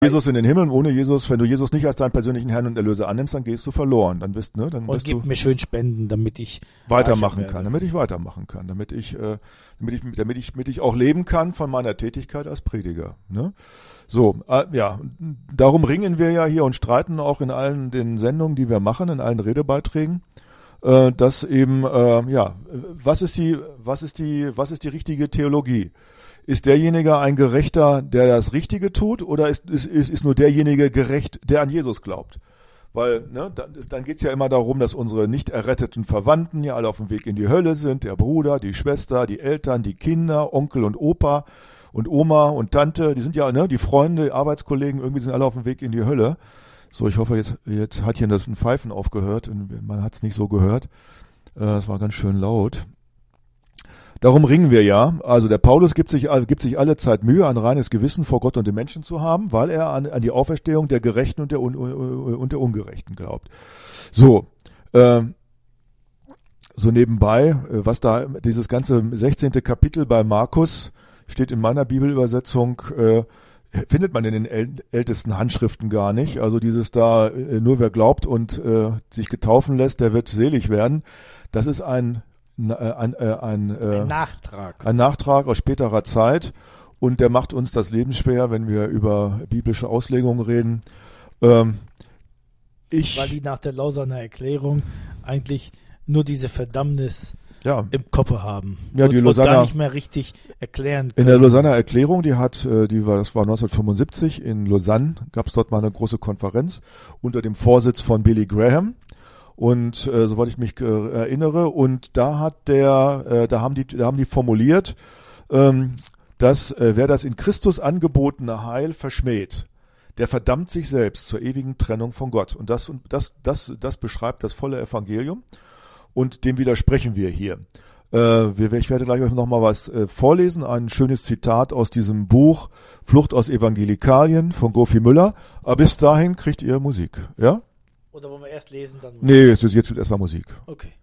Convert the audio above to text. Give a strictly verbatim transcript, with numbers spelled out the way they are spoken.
Jesus in den Himmel, und ohne Jesus, wenn du Jesus nicht als deinen persönlichen Herrn und Erlöser annimmst, dann gehst du verloren. Dann bist, ne, dann und bist gib du mir schön Spenden, damit ich weitermachen kann, damit ich weitermachen kann, damit ich, äh, damit ich, damit ich, damit ich auch leben kann von meiner Tätigkeit als Prediger. Ne? So, äh, ja, darum ringen wir ja hier und streiten auch in allen den Sendungen, die wir machen, in allen Redebeiträgen, äh, dass eben, äh, ja, was ist die, was ist die, was ist die richtige Theologie? Ist derjenige ein Gerechter, der das Richtige tut, oder ist, ist, ist, ist nur derjenige gerecht, der an Jesus glaubt? Weil, ne, dann, dann geht's ja immer darum, dass unsere nicht erretteten Verwandten ja alle auf dem Weg in die Hölle sind, der Bruder, die Schwester, die Eltern, die Kinder, Onkel und Opa und Oma und Tante, die sind ja, ne, die Freunde, Arbeitskollegen, irgendwie sind alle auf dem Weg in die Hölle. So, ich hoffe, jetzt, jetzt hat hier das ein Pfeifen aufgehört, und man hat's nicht so gehört. Äh, das war ganz schön laut. Darum ringen wir ja. Also der Paulus gibt sich, gibt sich alle Zeit Mühe, ein reines Gewissen vor Gott und den Menschen zu haben, weil er an, an die Auferstehung der Gerechten und der, Un, und der Ungerechten glaubt. So, äh, so nebenbei, was da, dieses ganze sechzehnte Kapitel bei Markus steht in meiner Bibelübersetzung, äh, findet man in den äl- ältesten Handschriften gar nicht. Also dieses da, äh, nur wer glaubt und äh, sich getaufen lässt, der wird selig werden. Das ist ein Ein, äh, ein, äh, ein Nachtrag. Ein Nachtrag aus späterer Zeit, und der macht uns das Leben schwer, wenn wir über biblische Auslegungen reden. Ähm, ich, Weil die nach der Lausanner Erklärung eigentlich nur diese Verdammnis ja, im Kopf haben. Ja, und, die Lausanner, und gar nicht mehr richtig erklären können. In der Lausanner Erklärung, die hat, die war, das war neunzehnhundertfünfundsiebzig in Lausanne, gab es dort mal eine große Konferenz unter dem Vorsitz von Billy Graham. Und äh, soweit ich mich äh, erinnere, und da hat der, äh, da haben die, da haben die formuliert, ähm, dass äh, wer das in Christus angebotene Heil verschmäht, der verdammt sich selbst zur ewigen Trennung von Gott. Und das, und das, das, das beschreibt das volle Evangelium, und dem widersprechen wir hier. Äh, wir, ich werde gleich euch noch mal was äh, vorlesen, ein schönes Zitat aus diesem Buch Flucht aus Evangelikalien von Gofi Müller. Aber bis dahin kriegt ihr Musik, ja? Oder wollen wir erst lesen, dann... Nee, jetzt, jetzt wird erstmal Musik. Okay.